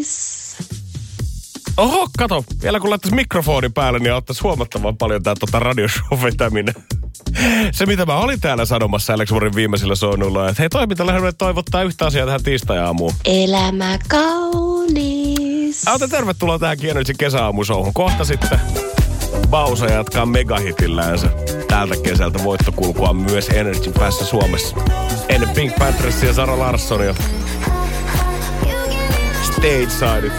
Oho, kato. Vielä kun laittaisi mikrofonin päälle, niin ottaisi huomattavan paljon tää radioshow vetäminen. Se, mitä mä olin täällä sanomassa Alex Morin viimeisillä sounuilla, että hei toimintalähdemme toivottaa yhtä asiaa tähän tiistai-aamuun. Elämä kaunis. Tervetuloa tähän Energy kesäaamusouhun. Kohta sitten Bausa jatkaa megahitilläänsä. Tältä kesältä voittokulkua myös Energy päässä Suomessa. Ennen Pink Panthersia ja Sara Larssonia. Stateside.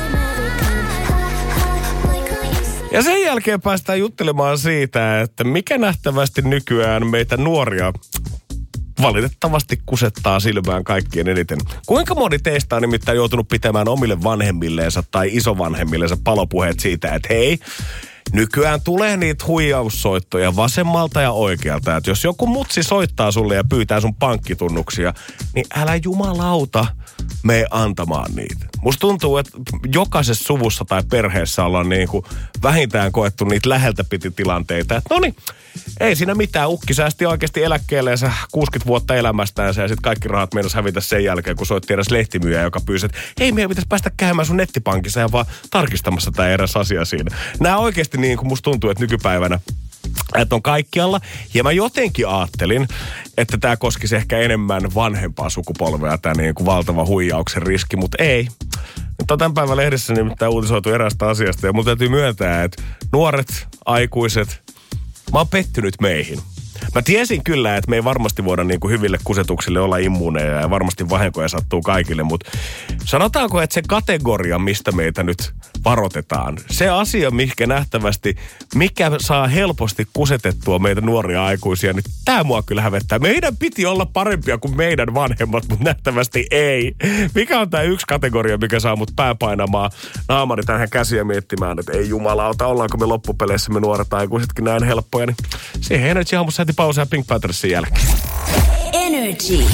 Ja sen jälkeen päästään juttelemaan siitä, että mikä nähtävästi nykyään meitä nuoria valitettavasti kusettaa silmään kaikkien eniten. Kuinka moni teistä on nimittäin joutunut pitämään omille vanhemmilleensa tai isovanhemmilleensa palopuheet siitä, että hei, nykyään tulee niitä huijaussoittoja vasemmalta ja oikealta. Että jos joku mutsi soittaa sulle ja pyytää sun pankkitunnuksia, niin älä jumalauta mene antamaan niitä. Musta tuntuu, että jokaisessa suvussa tai perheessä ollaan niin kuin vähintään koettu niitä läheltä piti tilanteita. Että noniin, ei siinä mitään. Ukki säästi oikeasti eläkkeelleensä 60 vuotta elämästään ja sitten kaikki rahat meinasi hävitä sen jälkeen, kun soitti eräs lehtimyyjä, joka pyysi, että hei, meidän pitäisi päästä käymään sun nettipankissa ja vaan tarkistamassa tämä eräs asia siinä. Nämä oikeasti niin kuin musta tuntuu, että nykypäivänä että on kaikkialla. Ja mä jotenkin ajattelin, että tämä koskisi ehkä enemmän vanhempaa sukupolvea, tämä niin kuin valtava huijauksen riski, mutta ei. Nyt on tämän päivän lehdessä nimittäin uutisoitu erästä asiasta ja mun täytyy myöntää, että nuoret, aikuiset, mä oon pettynyt meihin. Mä tiesin kyllä, että me ei varmasti voida niin kuin hyville kusetuksille olla immuuneja ja varmasti vahinkoja sattuu kaikille, mutta sanotaanko, että se kategoria, mistä meitä nyt varoitetaan, se asia, mikä nähtävästi, mikä saa helposti kusetettua meitä nuoria aikuisia, niin tää mua kyllä hävettää. Meidän piti olla parempia kuin meidän vanhemmat, mutta nähtävästi ei. Mikä on tää yksi kategoria, mikä saa mut pääpainamaan naamari tähän käsiä miettimään, että ei jumalauta, ollaanko me loppupeleissä me nuoret aikuisetkin näin helppoja, niin siihen Energy aamussa heti pausa ja Pink Panthersin jälkeen. Energy.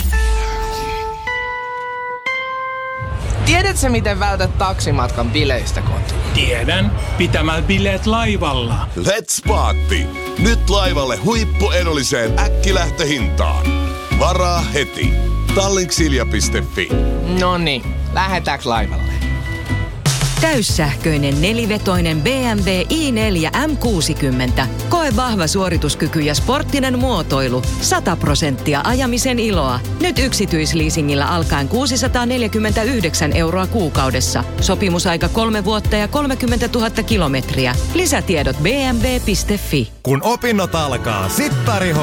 Tiedätkö, miten vältät taksimatkan bileistä kotiin? Tiedän. Pitämällä bileet laivalla. Let's party! Nyt laivalle huippuedulliseen äkkilähtöhintaan. Varaa heti. Tallinksilja.fi. Noniin, lähetäänkö laivalle? Täyssähköinen nelivetoinen BMW i4 M60. Koe vahva suorituskyky ja sporttinen muotoilu. 100% ajamisen iloa. Nyt yksityisleasingillä alkaen 649 € kuukaudessa. Sopimusaika 3 vuotta ja 30 000 kilometriä. Lisätiedot bmw.fi. Kun opinnot alkaa, sittari